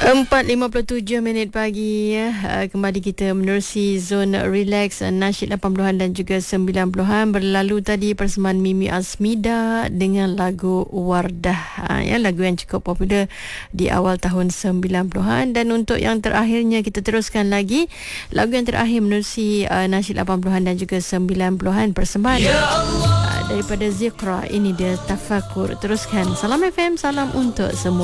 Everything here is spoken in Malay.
4:57 pagi ya. Kembali kita menerusi zona relax nasyid 80-an dan juga 90-an. Berlalu tadi persembahan Mimi Asmida dengan lagu Wardah, ya, lagu yang cukup popular di awal tahun 90-an. Dan untuk yang terakhirnya kita teruskan lagi lagu yang terakhir menerusi nasyid 80-an dan juga 90-an, persembahan daripada Zikra. Ini dia Tafakur. Teruskan. Salam FM, salam untuk semua.